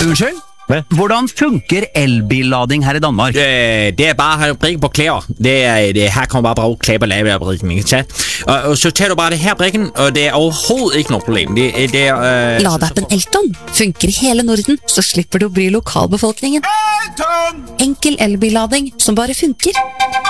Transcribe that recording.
Unnskyld? Hva? Hvordan funker elbillading her i Danmark? Det bare at have brikken på klæder. Her kan man bare bruge klær på lavebrikken, ikke sant? Og så tager du bare det her brikken, og det overhovedet ikke noe problem. Ladeappen Elton funker i hele Norden, så slipper du å bry lokalbefolkningen. Enkel elbillading som bare funker.